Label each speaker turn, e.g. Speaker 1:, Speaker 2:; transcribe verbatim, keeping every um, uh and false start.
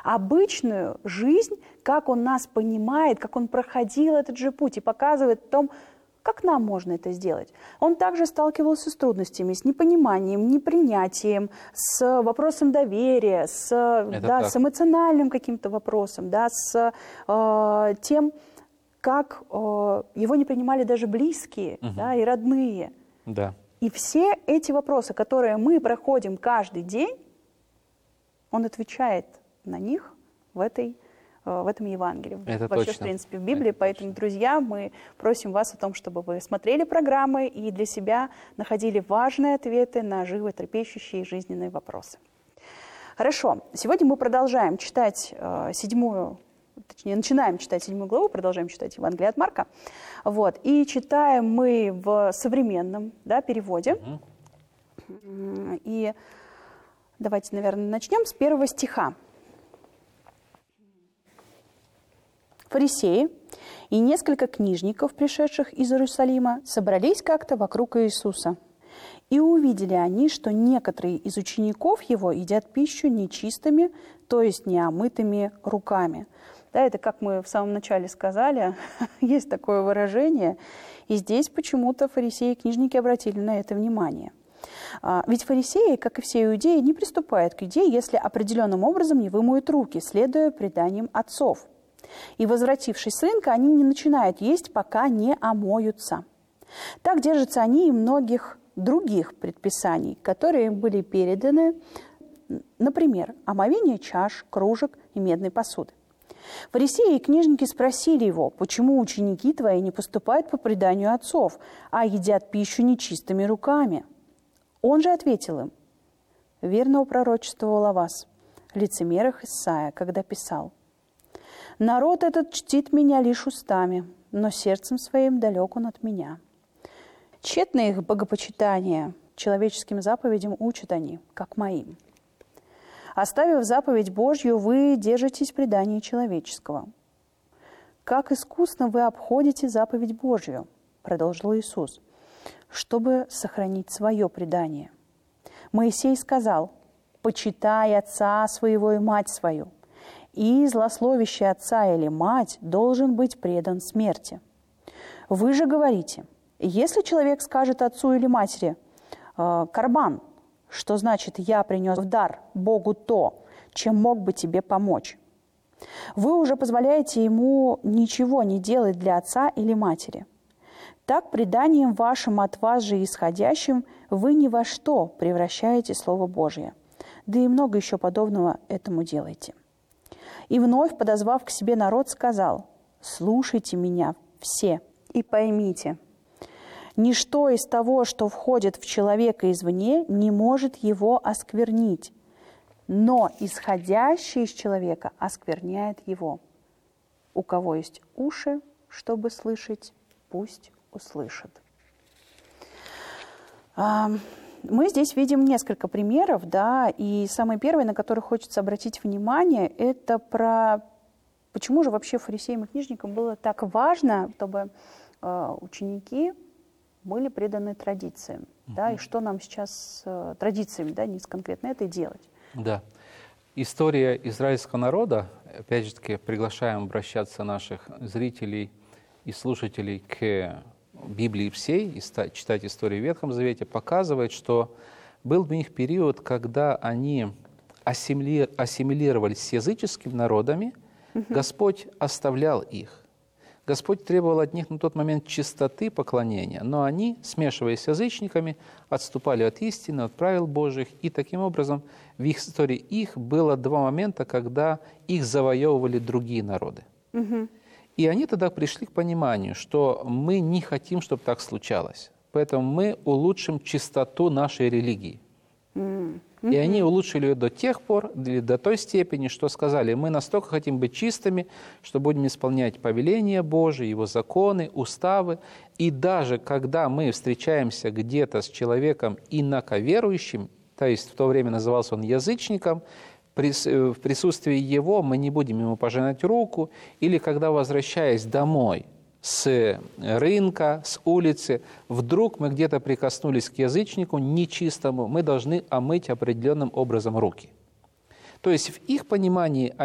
Speaker 1: обычную жизнь, как Он нас понимает, как Он проходил этот же путь и показывает о том, как нам можно это сделать. Он также сталкивался с трудностями, с непониманием, непринятием, с вопросом доверия, с, да, с эмоциональным каким-то вопросом, да, с э, тем, как э, его не принимали даже близкие, угу. да, и родные.
Speaker 2: Да.
Speaker 1: И все эти вопросы, которые мы проходим каждый день, он отвечает на них в этой в этом Евангелии,
Speaker 2: это
Speaker 1: вообще,
Speaker 2: точно.
Speaker 1: в принципе, в Библии.
Speaker 2: Это
Speaker 1: Поэтому,
Speaker 2: точно.
Speaker 1: друзья, мы просим вас о том, чтобы вы смотрели программы и для себя находили важные ответы на животрепещущие жизненные вопросы. Хорошо. Сегодня мы продолжаем читать э, седьмую, точнее, начинаем читать седьмую главу, продолжаем читать Евангелие от Марка. Вот. И читаем мы в современном, да, переводе. Угу. И давайте, наверное, начнем с первого стиха. Фарисеи и несколько книжников, пришедших из Иерусалима, собрались как-то вокруг Иисуса. И увидели они, что некоторые из учеников Его едят пищу нечистыми, то есть неомытыми руками. Да, это, как мы в самом начале сказали, есть такое выражение. И здесь почему-то фарисеи и книжники обратили на это внимание. Ведь фарисеи, как и все иудеи, не приступают к еде, если определенным образом не вымоют руки, следуя преданиям отцов. И, возвратившись с рынка, они не начинают есть, пока не омоются. Так держатся они и многих других предписаний, которые им были переданы, например, омовение чаш, кружек и медной посуды. Фарисеи и книжники спросили его, почему ученики твои не поступают по преданию отцов, а едят пищу нечистыми руками. Он же ответил им: верно упророчествовал о вас, лицемерах Исаия, когда писал: «Народ этот чтит меня лишь устами, но сердцем своим далек он от меня. Тщетно их богопочитание, человеческим заповедям учат они, как моим. Оставив заповедь Божью, вы держитесь предания человеческого. Как искусно вы обходите заповедь Божью, продолжил Иисус, чтобы сохранить свое предание. Моисей сказал: почитай отца своего и мать свою. И злословящий отца или мать должен быть предан смерти. Вы же говорите, если человек скажет отцу или матери: «Карбан», что значит «я принес в дар Богу то, чем мог бы тебе помочь», вы уже позволяете ему ничего не делать для отца или матери. Так преданием вашим от вас же исходящим вы ни во что превращаете Слово Божие. Да и много еще подобного этому делаете. И вновь, подозвав к себе народ, сказал: «Слушайте меня все и поймите, ничто из того, что входит в человека извне, не может его осквернить, но исходящее из человека оскверняет его. У кого есть уши, чтобы слышать, пусть услышит». Мы здесь видим несколько примеров, да, и самый первый, на который хочется обратить внимание, это про почему же вообще фарисеям и книжникам было так важно, чтобы э, ученики были преданы традициям, mm-hmm. да, и что нам сейчас э, традициями, да, не конкретно это делать.
Speaker 2: Да. История израильского народа, опять же таки, приглашаем обращаться наших зрителей и слушателей к Библии всей, и читать историю в Ветхом Завете, показывает, что был в них период, когда они ассимили... ассимилировались с языческими народами, угу. Господь оставлял их. Господь требовал от них на тот момент чистоты поклонения, но они, смешиваясь с язычниками, отступали от истины, от правил Божьих, и таким образом в их истории их было два момента, когда их завоевывали другие народы. Угу. И они тогда пришли к пониманию, что мы не хотим, чтобы так случалось. Поэтому мы улучшим чистоту нашей религии. Mm-hmm. И они улучшили ее до тех пор, до той степени, что сказали: мы настолько хотим быть чистыми, что будем исполнять повеления Божьи, Его законы, уставы. И даже когда мы встречаемся где-то с человеком инаковерующим, то есть в то время назывался он язычником, в присутствии его мы не будем ему пожимать руку, или когда, возвращаясь домой с рынка, с улицы, вдруг мы где-то прикоснулись к язычнику нечистому, мы должны омыть определенным образом руки. То есть в их понимании